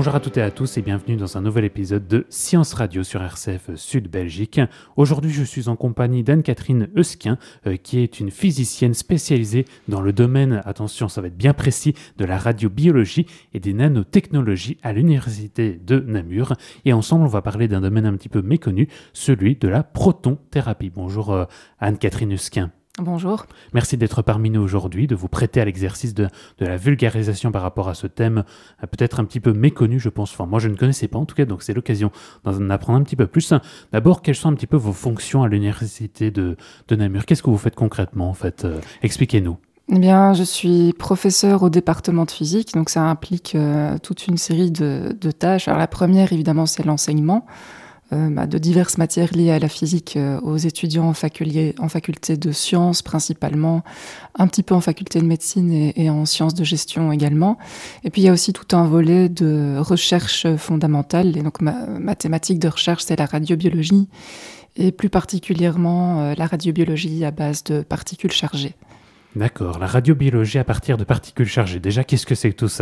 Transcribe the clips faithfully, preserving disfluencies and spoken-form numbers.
Bonjour à toutes et à tous et bienvenue dans un nouvel épisode de Science Radio sur R C F Sud Belgique. Aujourd'hui, je suis en compagnie d'Anne-Catherine Eusquin, euh, qui est une physicienne spécialisée dans le domaine, attention, ça va être bien précis, de la radiobiologie et des nanotechnologies à l'université de Namur. Et ensemble, on va parler d'un domaine un petit peu méconnu, celui de la protonthérapie. Bonjour euh, Anne-Catherine Eusquin. Bonjour. Merci d'être parmi nous aujourd'hui, de vous prêter à l'exercice de, de la vulgarisation par rapport à ce thème, euh, peut-être un petit peu méconnu, je pense. Enfin, moi, je ne connaissais pas en tout cas, donc c'est l'occasion d'en apprendre un petit peu plus. D'abord, quelles sont un petit peu vos fonctions à l'université de, de Namur ? Qu'est-ce que vous faites concrètement, en fait ? euh, Expliquez-nous. Eh bien, je suis professeure au département de physique, donc ça implique euh, toute une série de, de tâches. Alors la première, évidemment, c'est l'enseignement euh, bah, de diverses matières liées à la physique euh, aux étudiants en, faculté, en faculté de sciences principalement, un petit peu en faculté de médecine et, et en sciences de gestion également. Et puis il y a aussi tout un volet de recherche fondamentale. Et donc ma, ma thématique de recherche, c'est la radiobiologie, et plus particulièrement euh, la radiobiologie à base de particules chargées. D'accord, la radiobiologie à partir de particules chargées. Déjà, qu'est-ce que c'est que tout ça ?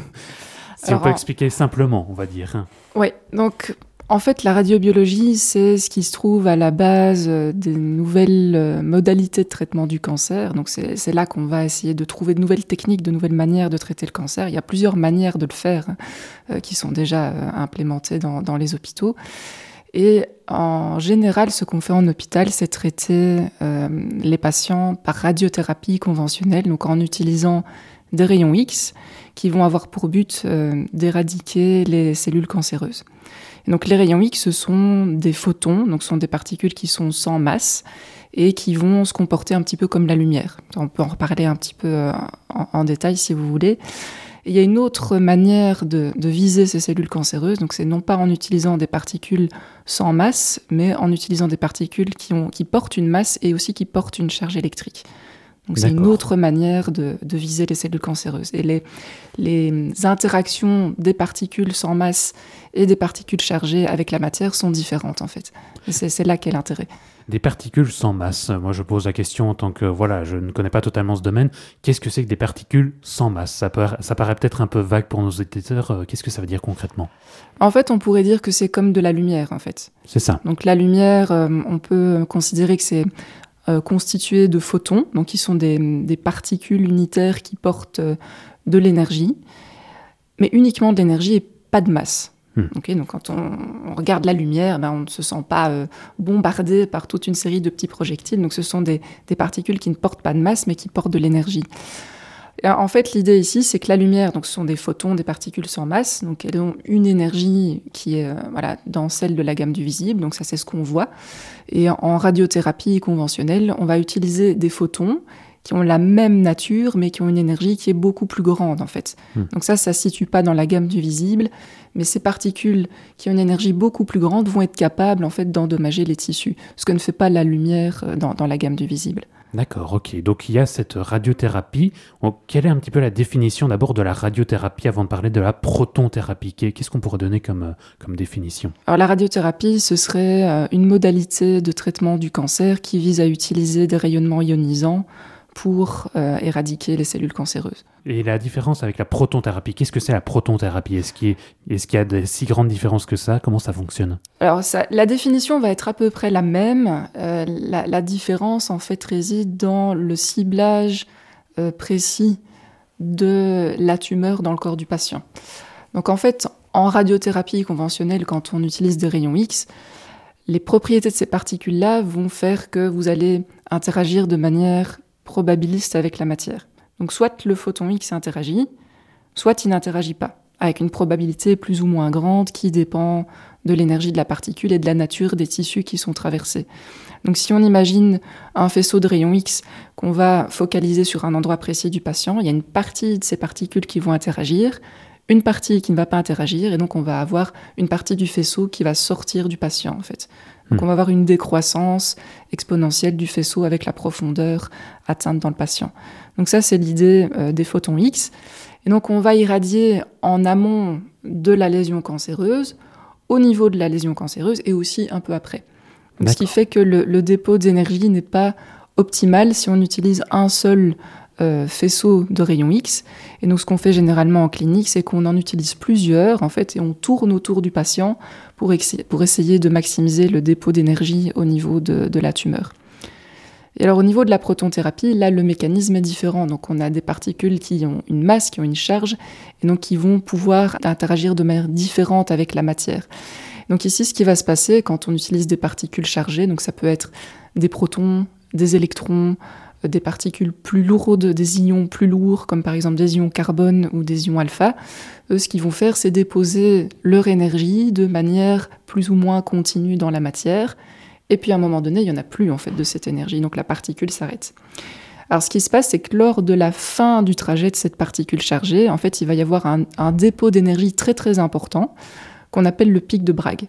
Si Alors, on peut en... expliquer simplement, on va dire. Hein. Oui, donc en fait, la radiobiologie, c'est ce qui se trouve à la base des nouvelles modalités de traitement du cancer. Donc c'est, c'est là qu'on va essayer de trouver de nouvelles techniques, de nouvelles manières de traiter le cancer. Il y a plusieurs manières de le faire euh, qui sont déjà euh, implémentées dans, dans les hôpitaux. Et en général, ce qu'on fait en hôpital, c'est traiter euh, les patients par radiothérapie conventionnelle, donc en utilisant des rayons X qui vont avoir pour but euh, d'éradiquer les cellules cancéreuses. Et donc les rayons X, ce sont des photons, donc ce sont des particules qui sont sans masse et qui vont se comporter un petit peu comme la lumière. On peut en reparler un petit peu euh, en, en détail si vous voulez. Et il y a une autre manière de, de viser ces cellules cancéreuses, donc c'est non pas en utilisant des particules sans masse, mais en utilisant des particules qui, ont, qui portent une masse et aussi qui portent une charge électrique. Donc D'accord. C'est une autre manière de, de viser les cellules cancéreuses. Et les, les interactions des particules sans masse et des particules chargées avec la matière sont différentes en fait. Et c'est, c'est là qu'est l'intérêt. Des particules sans masse. Moi, je pose la question en tant que, voilà, je ne connais pas totalement ce domaine. Qu'est-ce que c'est que des particules sans masse ? Ça, peut, ça paraît peut-être un peu vague pour nos auditeurs. Qu'est-ce que ça veut dire concrètement ? En fait, on pourrait dire que c'est comme de la lumière, en fait. C'est ça. Donc la lumière, euh, on peut considérer que c'est euh, constitué de photons, donc qui sont des, des particules unitaires qui portent euh, de l'énergie, mais uniquement de l'énergie et pas de masse. Hmm. Okay, donc quand on, on regarde la lumière, ben on ne se sent pas euh, bombardé par toute une série de petits projectiles. Donc ce sont des, des particules qui ne portent pas de masse, mais qui portent de l'énergie. Et en fait, l'idée ici, c'est que la lumière, donc ce sont des photons, des particules sans masse, donc elles ont une énergie qui est euh, voilà, dans celle de la gamme du visible, donc ça c'est ce qu'on voit. Et en radiothérapie conventionnelle, on va utiliser des photons qui ont la même nature, mais qui ont une énergie qui est beaucoup plus grande, en fait. Mmh. Donc ça, ça ne se situe pas dans la gamme du visible, mais ces particules qui ont une énergie beaucoup plus grande vont être capables, en fait, d'endommager les tissus, ce que ne fait pas la lumière dans, dans la gamme du visible. D'accord, ok. Donc il y a cette radiothérapie. Donc, quelle est un petit peu la définition d'abord de la radiothérapie avant de parler de la protonthérapie ? Qu'est-ce qu'on pourrait donner comme, comme définition ? Alors la radiothérapie, ce serait une modalité de traitement du cancer qui vise à utiliser des rayonnements ionisants pour euh, éradiquer les cellules cancéreuses. Et la différence avec la protonthérapie, qu'est-ce que c'est la protonthérapie ? Est-ce qu'il y, est-ce qu'il y a de si grandes différences que ça ? Comment ça fonctionne ? Alors, ça, la définition va être à peu près la même. Euh, la, la différence, en fait, réside dans le ciblage euh, précis de la tumeur dans le corps du patient. Donc, en fait, en radiothérapie conventionnelle, quand on utilise des rayons X, les propriétés de ces particules-là vont faire que vous allez interagir de manière probabiliste avec la matière. Donc soit le photon X interagit, soit il n'interagit pas, avec une probabilité plus ou moins grande qui dépend de l'énergie de la particule et de la nature des tissus qui sont traversés. Donc si on imagine un faisceau de rayons X qu'on va focaliser sur un endroit précis du patient, il y a une partie de ces particules qui vont interagir, une partie qui ne va pas interagir, et donc on va avoir une partie du faisceau qui va sortir du patient, en fait. Donc on va avoir une décroissance exponentielle du faisceau avec la profondeur atteinte dans le patient. Donc ça, c'est l'idée euh, des photons X. Et donc on va irradier en amont de la lésion cancéreuse, au niveau de la lésion cancéreuse et aussi un peu après. Donc, ce qui fait que le, le dépôt d'énergie n'est pas optimal si on utilise un seul euh, faisceaux de rayons X. Et donc, ce qu'on fait généralement en clinique, c'est qu'on en utilise plusieurs, en fait, et on tourne autour du patient pour, ex- pour essayer de maximiser le dépôt d'énergie au niveau de, de la tumeur. Et alors, au niveau de la protonthérapie, là, le mécanisme est différent. Donc, on a des particules qui ont une masse, qui ont une charge, et donc qui vont pouvoir interagir de manière différente avec la matière. Donc ici, ce qui va se passer quand on utilise des particules chargées, donc ça peut être des protons, des électrons, des particules plus lourdes, des ions plus lourds, comme par exemple des ions carbone ou des ions alpha, eux, ce qu'ils vont faire, c'est déposer leur énergie de manière plus ou moins continue dans la matière. Et puis à un moment donné, il n'y en a plus en fait de cette énergie, donc la particule s'arrête. Alors ce qui se passe, c'est que lors de la fin du trajet de cette particule chargée, en fait, il va y avoir un, un dépôt d'énergie très très important qu'on appelle le pic de Bragg.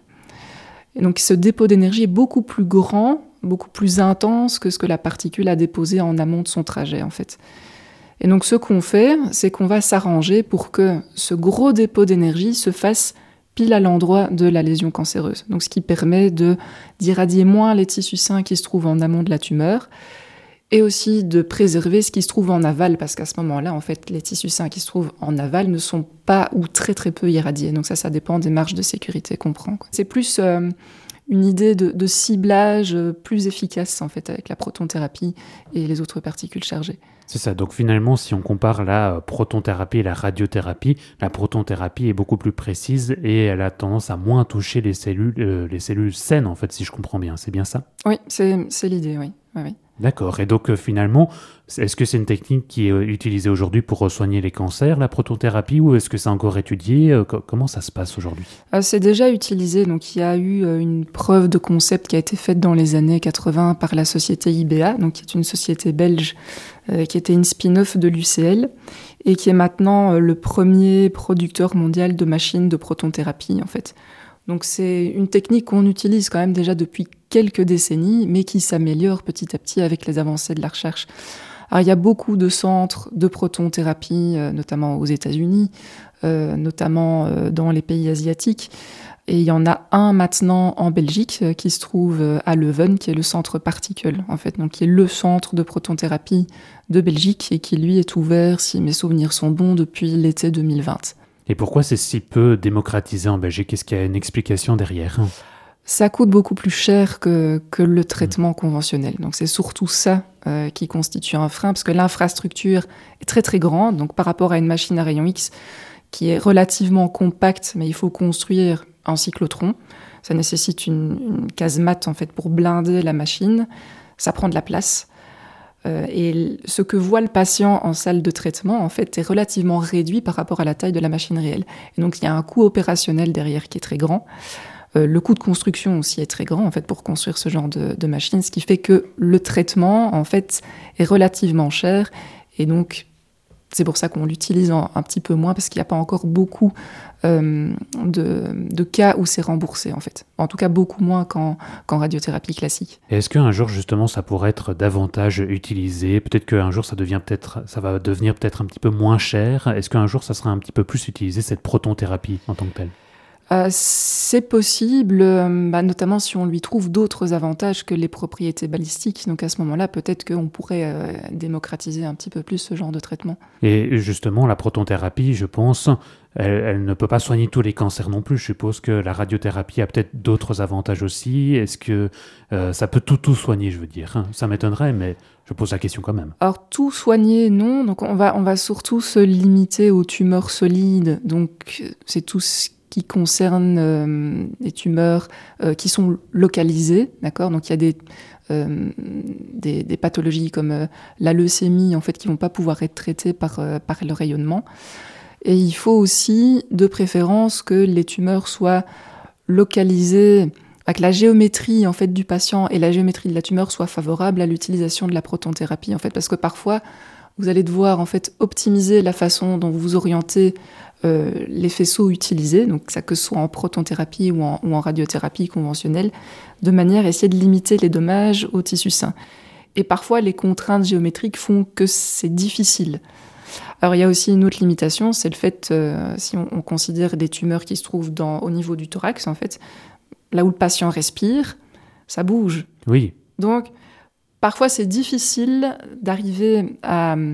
Et donc ce dépôt d'énergie est beaucoup plus grand, beaucoup plus intense que ce que la particule a déposé en amont de son trajet en fait. Et donc ce qu'on fait, c'est qu'on va s'arranger pour que ce gros dépôt d'énergie se fasse pile à l'endroit de la lésion cancéreuse. Donc ce qui permet de, d'irradier moins les tissus sains qui se trouvent en amont de la tumeur et aussi de préserver ce qui se trouve en aval, parce qu'à ce moment-là, en fait, les tissus sains qui se trouvent en aval ne sont pas ou très très peu irradiés. Donc ça, ça dépend des marges de sécurité qu'on prend, quoi. C'est plus euh, une idée de, de ciblage plus efficace, en fait, avec la protonthérapie et les autres particules chargées. C'est ça, donc finalement, si on compare la protonthérapie et la radiothérapie, la protonthérapie est beaucoup plus précise et elle a tendance à moins toucher les cellules, euh, les cellules saines, en fait, si je comprends bien. C'est bien ça ? Oui, c'est, c'est l'idée, oui. oui, oui. D'accord. Et donc, euh, finalement, est-ce que c'est une technique qui est euh, utilisée aujourd'hui pour soigner les cancers, la protonthérapie, ou est-ce que c'est encore étudié ? euh, co- Comment ça se passe aujourd'hui ? euh, C'est déjà utilisé. Donc, il y a eu euh, une preuve de concept qui a été faite dans les années quatre-vingts par la société I B A, donc qui est une société belge euh, qui était une spin-off de l'U C L et qui est maintenant euh, le premier producteur mondial de machines de protonthérapie, en fait. Donc c'est une technique qu'on utilise quand même déjà depuis quelques décennies, mais qui s'améliore petit à petit avec les avancées de la recherche. Alors il y a beaucoup de centres de protonthérapie, euh, notamment aux États-Unis, euh, notamment euh, dans les pays asiatiques. Et il y en a un maintenant en Belgique euh, qui se trouve euh, à Leuven, qui est le centre Particle, en fait, donc qui est le centre de protonthérapie de Belgique et qui lui est ouvert, si mes souvenirs sont bons, depuis l'été deux mille vingt. Et pourquoi c'est si peu démocratisé en Belgique ? Est-ce qu'il y a une explication derrière ? Ça coûte beaucoup plus cher que, que le traitement conventionnel. Donc c'est surtout ça euh, qui constitue un frein, parce que l'infrastructure est très très grande. Donc par rapport à une machine à rayon X qui est relativement compacte, mais il faut construire un cyclotron. Ça nécessite une, une casemate en fait pour blinder la machine. Ça prend de la place. Euh, et ce que voit le patient en salle de traitement, en fait, est relativement réduit par rapport à la taille de la machine réelle. Et donc, il y a un coût opérationnel derrière qui est très grand. Euh, le coût de construction aussi est très grand, en fait, pour construire ce genre de, de machine, ce qui fait que le traitement, en fait, est relativement cher. Et donc, c'est pour ça qu'on l'utilise en, un petit peu moins, parce qu'il n'y a pas encore beaucoup euh, de, de cas où c'est remboursé, en fait. En tout cas, beaucoup moins qu'en, qu'en radiothérapie classique. Et est-ce qu'un jour, justement, ça pourrait être davantage utilisé ? Peut-être qu'un jour, ça, devient peut-être, ça va devenir peut-être un petit peu moins cher. Est-ce qu'un jour, ça sera un petit peu plus utilisé, cette protonthérapie en tant que telle ? Euh, c'est possible, euh, bah, notamment si on lui trouve d'autres avantages que les propriétés balistiques. Donc à ce moment-là, peut-être qu'on pourrait euh, démocratiser un petit peu plus ce genre de traitement. Et justement, la protonthérapie, je pense, elle, elle ne peut pas soigner tous les cancers non plus. Je suppose que la radiothérapie a peut-être d'autres avantages aussi. Est-ce que euh, ça peut tout, tout soigner, je veux dire, hein ? Ça m'étonnerait, mais je pose la question quand même. Alors tout soigner, non. Donc on va, on va surtout se limiter aux tumeurs solides. Donc c'est tout ce qui concerne euh, les tumeurs euh, qui sont localisées, d'accord ? Donc il y a des, euh, des, des pathologies comme euh, la leucémie, en fait, qui vont pas pouvoir être traitées par, euh, par le rayonnement. Et il faut aussi, de préférence, que les tumeurs soient localisées, que la géométrie, en fait, du patient et la géométrie de la tumeur soient favorables à l'utilisation de la protonthérapie, en fait, parce que parfois, vous allez devoir, en fait, optimiser la façon dont vous vous orientez Euh, les faisceaux utilisés, donc ça que ce soit en protonthérapie ou en, ou en radiothérapie conventionnelle, de manière à essayer de limiter les dommages aux tissus sains. Et parfois, les contraintes géométriques font que c'est difficile. Alors, il y a aussi une autre limitation, c'est le fait, euh, si on, on considère des tumeurs qui se trouvent dans, au niveau du thorax, en fait, là où le patient respire, ça bouge. Oui. Donc, parfois, c'est difficile d'arriver à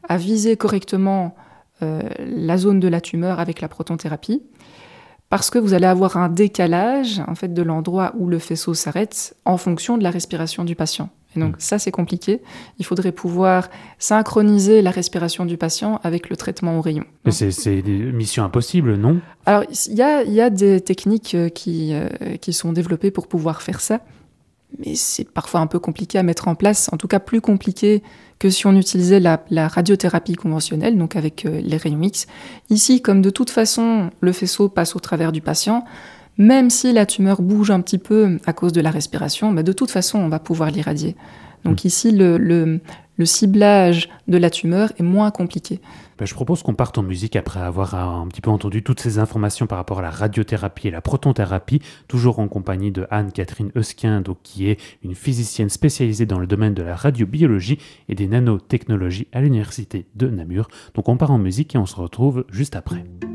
à viser correctement euh, la zone de la tumeur avec la protonthérapie, parce que vous allez avoir un décalage en fait, de l'endroit où le faisceau s'arrête en fonction de la respiration du patient. Et donc ça, c'est compliqué. Il faudrait pouvoir synchroniser la respiration du patient avec le traitement au rayon. Mais c'est, c'est des missions impossibles, non ? Alors, il y a, y a des techniques qui, euh, qui sont développées pour pouvoir faire ça, mais c'est parfois un peu compliqué à mettre en place, en tout cas plus compliqué que si on utilisait la, la radiothérapie conventionnelle, donc avec euh, les rayons X. Ici, comme de toute façon, le faisceau passe au travers du patient, même si la tumeur bouge un petit peu à cause de la respiration, bah de toute façon, on va pouvoir l'irradier. Donc mmh. ici, le, le, le ciblage de la tumeur est moins compliqué. Ben, je propose qu'on parte en musique après avoir un petit peu entendu toutes ces informations par rapport à la radiothérapie et la protonthérapie, toujours en compagnie de Anne-Catherine Eusquin, donc, qui est une physicienne spécialisée dans le domaine de la radiobiologie et des nanotechnologies à l'université de Namur. Donc on part en musique et on se retrouve juste après.